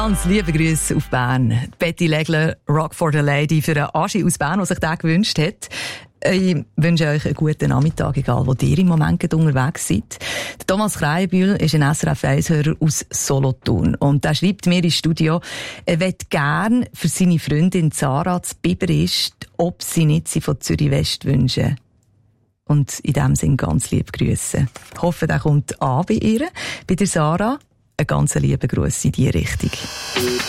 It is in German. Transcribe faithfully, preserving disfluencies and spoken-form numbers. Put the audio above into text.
Ganz liebe Grüße auf Bern. Betty Legler, Rock for the Lady, für einen Aschi aus Bern, der sich den gewünscht hat. Ich wünsche euch einen guten Nachmittag, egal wo ihr im Moment unterwegs seid. Thomas Kreienbühl ist ein S R F eins-Hörer aus Solothurn. Und er schreibt mir ins Studio, er möchte gern für seine Freundin Sarah zu Biberist, ob sie nicht sie von Zürich West wünschen. Und in diesem Sinne ganz liebe Grüße. Ich hoffe, der kommt an bei ihr, bei der Sarah. Ein ganz lieber Gruß in diese Richtung.